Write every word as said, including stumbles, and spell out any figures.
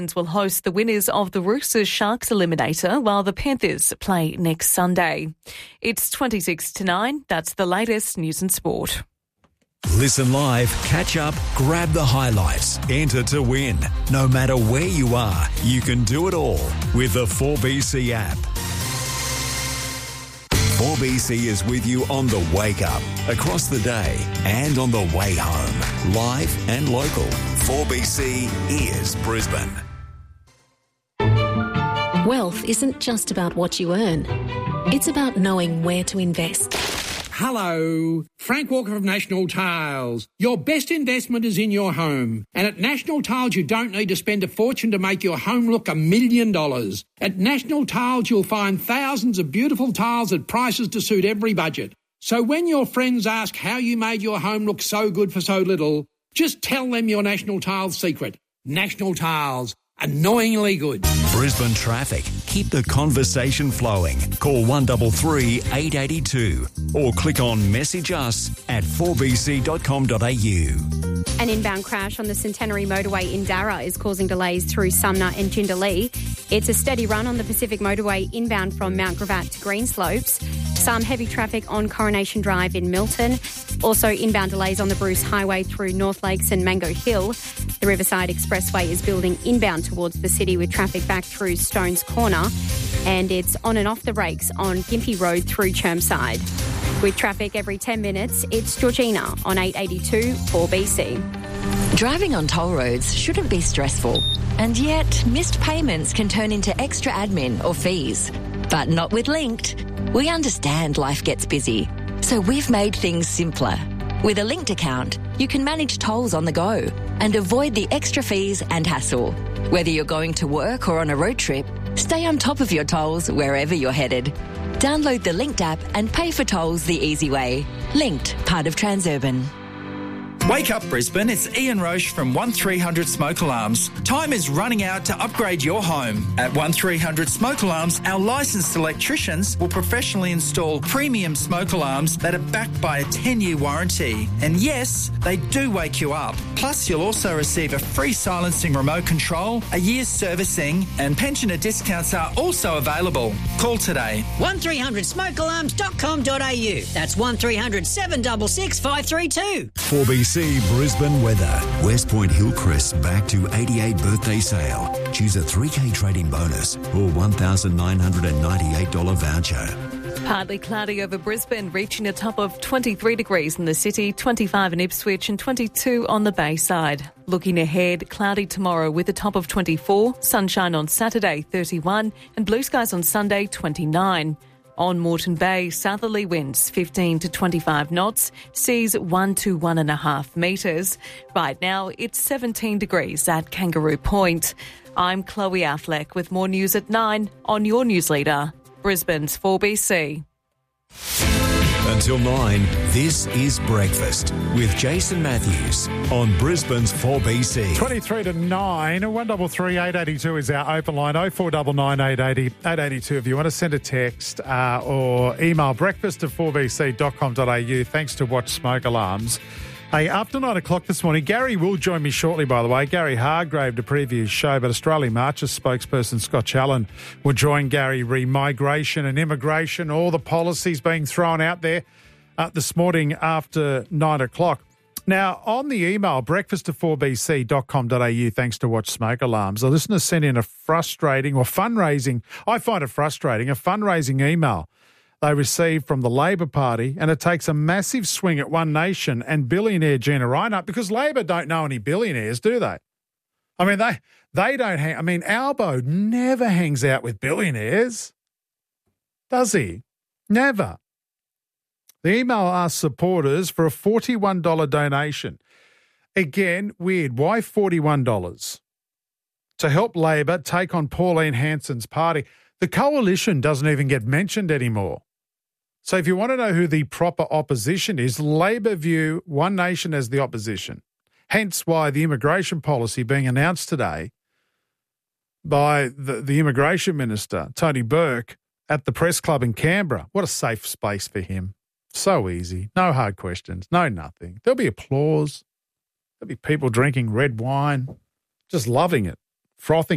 Dragons will host the winners of the Roosters Sharks Eliminator while the Panthers play next Sunday. It's twenty-six to nine. That's the latest news and sport. Listen live, catch up, grab the highlights, enter to win. No matter where you are, you can do it all with the four B C app. four B C is with you on the wake up, across the day and on the way home. Live and local. four B C is Brisbane. Wealth isn't just about what you earn. It's about knowing where to invest. Hello, Frank Walker of National Tiles. Your best investment is in your home. And at National Tiles, you don't need to spend a fortune to make your home look a million dollars. At National Tiles, you'll find thousands of beautiful tiles at prices to suit every budget. So when your friends ask how you made your home look so good for so little, just tell them your National Tiles secret. National Tiles. Annoyingly good. Brisbane traffic. Keep the conversation flowing. Call one three three, eight eight two or click on message us at four b c dot com dot a u. An inbound crash on the Centenary Motorway in Darra is causing delays through Sumner and Jindalee. It's a steady run on the Pacific Motorway inbound from Mount Gravatt to Greenslopes. Some heavy traffic on Coronation Drive in Milton. Also inbound delays on the Bruce Highway through North Lakes and Mango Hill. The Riverside Expressway is building inbound towards the city with traffic back through Stones Corner, and it's on and off the brakes on Gympie Road through Chermside. With traffic every ten minutes, it's Georgina on eight eighty-two four B C. Driving on toll roads shouldn't be stressful, and yet missed payments can turn into extra admin or fees. But not with Linked. We understand life gets busy, so we've made things simpler. With a Linked account, you can manage tolls on the go and avoid the extra fees and hassle. Whether you're going to work or on a road trip, stay on top of your tolls wherever you're headed. Download the Linked app and pay for tolls the easy way. Linked, part of Transurban. Wake up Brisbane, it's Ian Roche from one three hundred Smoke Alarms. Time is running out to upgrade your home. At one three hundred Smoke Alarms, our licensed electricians will professionally install premium smoke alarms that are backed by a ten-year warranty. And yes, they do wake you up. Plus, you'll also receive a free silencing remote control, a year's servicing, and pensioner discounts are also available. Call today. one three hundred smoke alarms dot com dot a u. That's one three hundred seven six six five three two. four B C Brisbane weather. West Point Hillcrest back to eighty-eight birthday sale. Choose a three K trading bonus or one thousand nine hundred ninety-eight dollars voucher. Partly cloudy over Brisbane, reaching a top of twenty-three degrees in the city, twenty-five in Ipswich and twenty-two on the Bayside. Looking ahead, cloudy tomorrow with a top of twenty-four, sunshine on Saturday, thirty-one and blue skies on Sunday, twenty-nine. On Moreton Bay, southerly winds fifteen to twenty-five knots, seas one to one and a half metres. Right now, it's seventeen degrees at Kangaroo Point. I'm Chloe Affleck with more news at nine on your news leader, Brisbane's four B C. Until nine, this is Breakfast with Jason Matthews on Brisbane's four B C. twenty-three to nine, one three three, eight eight two is our open line, oh four nine nine, eight eight zero, eight eight two if you want to send a text uh, or email breakfast at four b c dot com dot a u. Thanks to Watch Smoke Alarms. Hey, after nine o'clock this morning, Gary will join me shortly, by the way. Gary Hargrave to preview his show, but Australian Marches spokesperson Scott Challen will join Gary re migration and immigration, all the policies being thrown out there uh, this morning after nine o'clock. Now, on the email, breakfast at four b c dot com dot a u, thanks to Watch Smoke Alarms, a listener sent in a frustrating or fundraising, I find it frustrating, a fundraising email they received from the Labor Party, and it takes a massive swing at One Nation and billionaire Gina Rinehart, because Labor don't know any billionaires, do they? I mean, they they don't hang... I mean, Albo never hangs out with billionaires, does he? Never. The email asks supporters for a forty-one dollars donation. Again, weird. Why forty-one dollars? To help Labor take on Pauline Hanson's party. The coalition doesn't even get mentioned anymore. So if you want to know who the proper opposition is, Labor view One Nation as the opposition. Hence why the immigration policy being announced today by the, the immigration minister, Tony Burke, at the press club in Canberra. What a safe space for him. So easy. No hard questions. No nothing. There'll be applause. There'll be people drinking red wine, just loving it, frothing